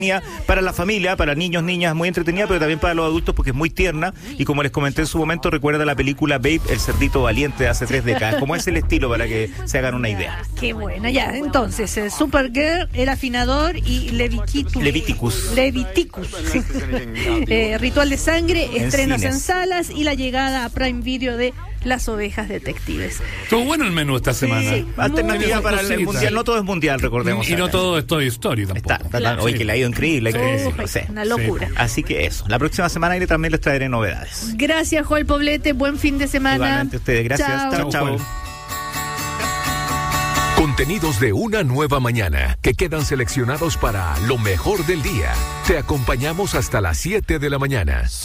para la familia, para niños, niñas, muy entretenida, pero también para los adultos porque es muy tierna y como les comenté en su momento, recuerda la película Babe, el cerdito valiente de hace 3 décadas, como es el estilo para que se hagan una idea. Qué bueno, ya, entonces, Supergirl, El Afinador y Leviticus. Sí. Ritual de Sangre, estrenos en salas y la llegada a Prime Video de Las Ovejas Detectives. Estuvo bueno el menú esta semana. Sí, alternativa para el mundial, no todo es mundial, recordemos. Y no todo es Toy Story tampoco. Claro. Oye, que le ha ido increíble. Una locura. Sí. Así que eso, la próxima semana también les traeré novedades. Gracias, Joel Poblete, buen fin de semana. Igualmente ustedes, gracias. Chao. Contenidos de una nueva mañana que quedan seleccionados para lo mejor del día. Te acompañamos hasta las 7 de la mañana.